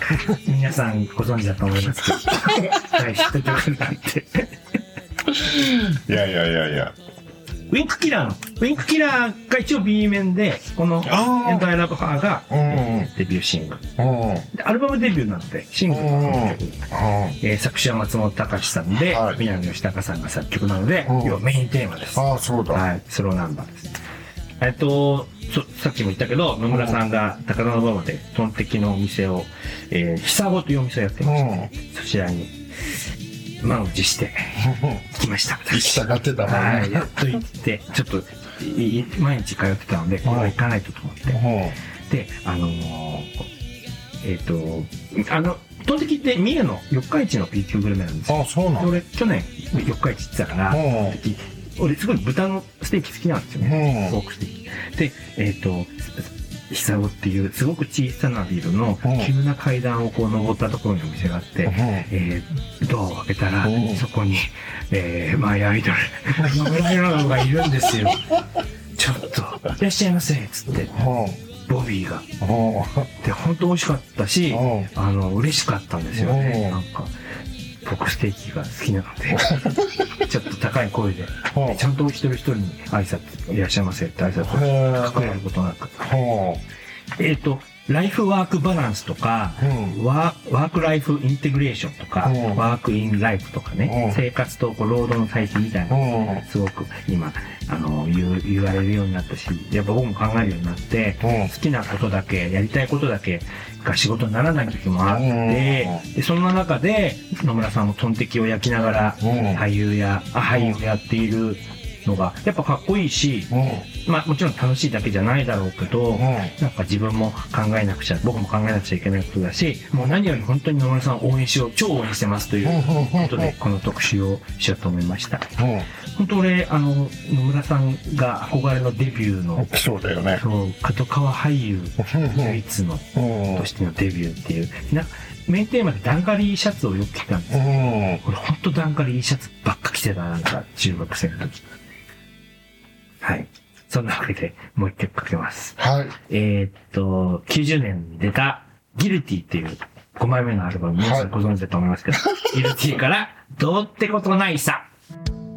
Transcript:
皆さんご存知だと思いますけど。大ヒット曲なんて。 いやいやいやいや。 ウィンクキラーが一応 B 面で、このエンタイラブハーが、デビューシングル。アルバムデビューなので、シングルの曲。作詞は松本隆さんで、南吉高さんが作曲なので、要はメインテーマです。 そうだ。 はい、ソロナンバーです。さっきも言ったけど、野村さんが高田馬場でトンテキのお店を、久子というお店をやってましたね。そちらに、満を持して来ました。 行きたがってたもんね。 はい、やっと行って、ちょっと、毎日通ってたので、これは行かないとと思って。で、トンテキって三重の四日市の B 級グルメなんですよ。 そうなの？ 俺、去年四日市行ってたから、俺すごい豚のステーキ好きなんですよね。ポークステーキ。で、久子っていうすごく小さなビルの急な階段をこう登ったところにお店があって、ドアを開けたら、そこに、マイアイドル、野村世がいるんですよ。ちょっと、いらっしゃいませ、つって。ボビーが。で、本当美味しかったし、嬉しかったんですよね。なんか、ポークステーキが好きなので、ちょっと高い声で、ちゃんと一人一人に挨拶、いらっしゃいませって挨拶を隠れることなく。ライフワークバランスとか、ワークライフインテグレーションとか、ワークインライフとかね、生活と労働の対比みたいなのすごく今、言われるようになったし、やっぱ僕も考えるようになって、好きなことだけ、やりたいことだけが仕事にならない時もあって、でそんな中で野村さんもトンテキを焼きながら俳優やっているのがやっぱかっこいいし、まあもちろん楽しいだけじゃないだろうけど、なんか自分も考えなくちゃ、僕も考えなくちゃいけないことだし、もう何より本当に野村さんを超応援してますということで、この特集をしようと思いました。本当俺、野村さんが憧れのデビューの、 そうだよね。 そう、角川俳優唯一のとしてのデビューっていう、メインテーマでダンカリーシャツをよく着たんですよ。俺ほんとダンカリーシャツばっか着てた、なんか中学生の時。はい。そんなわけで、もう一曲かけます。 はい。 90年に出た、ギルティっていう5枚目のアルバム、皆さんご存知だと思いますけど、ギルティから、どうってことないさ。